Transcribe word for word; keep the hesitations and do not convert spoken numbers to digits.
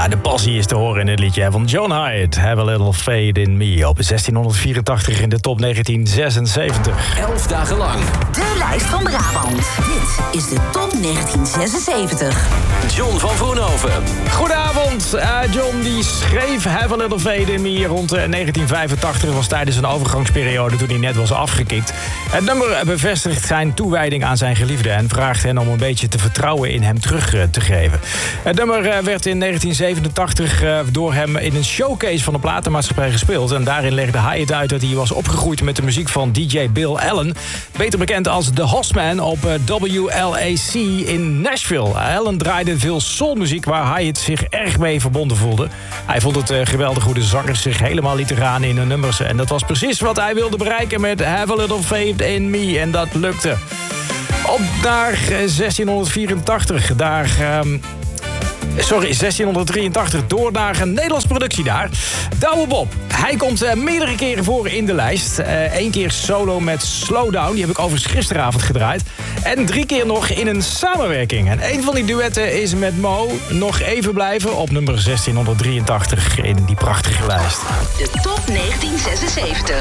Ja, de passie is te horen in het liedje van John Hyatt. Have a little faith in me. Op zestienhonderdvierentachtig in de top negentien zesenzeventig. Elf dagen lang. De lijst van Brabant. Dit is de top negentien zesenzeventig. John van Voornhoven. Goedenavond. Uh, John die schreef Have a little faith in me rond uh, negentien vijfentachtig. Was tijdens een overgangsperiode toen hij net was afgekikt. Het nummer bevestigt zijn toewijding aan zijn geliefde en vraagt hen om een beetje te vertrouwen in hem terug uh, te geven. Het nummer uh, werd in negentien zevenentachtig uh, door hem in een showcase van de platenmaatschappij gespeeld. En daarin legde Hyatt uit dat hij was opgegroeid met de muziek van D J Bill Allen. Beter bekend als The Hossman op uh, W L A C in Nashville. Allen draaide veel soulmuziek waar Hyatt zich erg mee verbonden voelde. Hij vond het uh, geweldig hoe de zanger zich helemaal liet gaan in hun nummers. En dat was precies wat hij wilde bereiken met Have a Little Faith in Me. En dat lukte. Op naar uh, zestienhonderdvierentachtig. Daar... Um, Sorry, zestienhonderddrieëntachtig, door naar een Nederlandse productie daar. Douwe Bob, hij komt uh, meerdere keren voor in de lijst. Eén uh, keer solo met Slowdown, die heb ik overigens gisteravond gedraaid. En drie keer nog in een samenwerking. En een van die duetten is met Mo. Nog even blijven op nummer zestienhonderddrieëntachtig in die prachtige lijst. De top negentien zesenzeventig.